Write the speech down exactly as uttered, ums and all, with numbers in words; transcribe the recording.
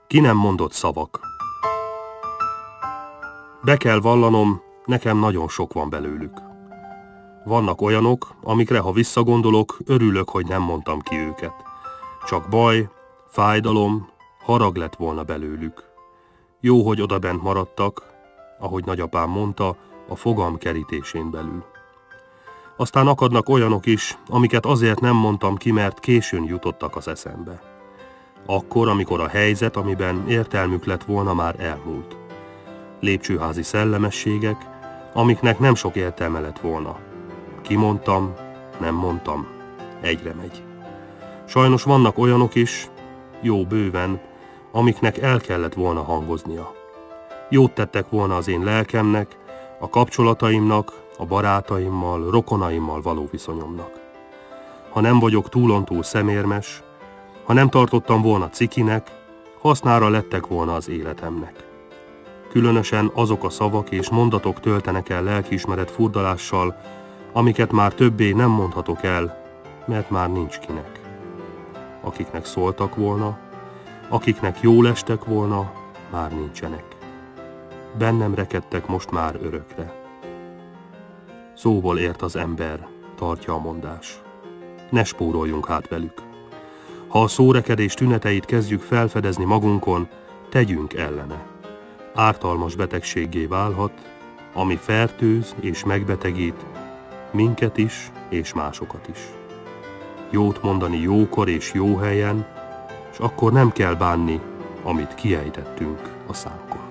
Ki nem mondott szavak. Be kell vallanom, nekem nagyon sok van belőlük. Vannak olyanok, amikre ha visszagondolok, örülök, hogy nem mondtam ki őket. Csak baj, fájdalom, harag lett volna belőlük. Jó, hogy odabent maradtak, ahogy nagyapám mondta, a fogam kerítésén belül. Aztán akadnak olyanok is, amiket azért nem mondtam ki, mert későn jutottak az eszembe. Akkor, amikor a helyzet, amiben értelmük lett volna, már elmúlt. Lépcsőházi szellemességek, amiknek nem sok értelme lett volna. Kimondtam, nem mondtam, egyre megy. Sajnos vannak olyanok is, jó bőven, amiknek el kellett volna hangoznia. Jót tettek volna az én lelkemnek, a kapcsolataimnak, a barátaimmal, rokonaimmal való viszonyomnak. Ha nem vagyok túlontúl szemérmes, ha nem tartottam volna cikinek, hasznára lettek volna az életemnek. Különösen azok a szavak és mondatok töltenek el lelkiismeret furdalással, amiket már többé nem mondhatok el, mert már nincs kinek. Akiknek szóltak volna, akiknek jól estek volna, már nincsenek. Bennem rekedtek most már örökre. Szóval ért az ember, tartja a mondás. Ne spóroljunk hát velük. Ha a szórekedés tüneteit kezdjük felfedezni magunkon, tegyünk ellene. Ártalmas betegséggé válhat, ami fertőz és megbetegít, minket is és másokat is. Jót mondani jókor és jó helyen, és akkor nem kell bánni, amit kiejtettünk a szánkon.